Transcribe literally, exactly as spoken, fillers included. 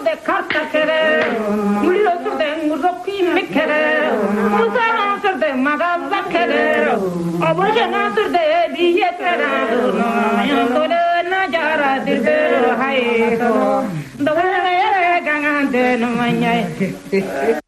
de karta kere mullo sur de murdoki mekere musana sur de magaza kere abojana sur de biye kere no yando de najara dirbe hay so do gangan de no manyai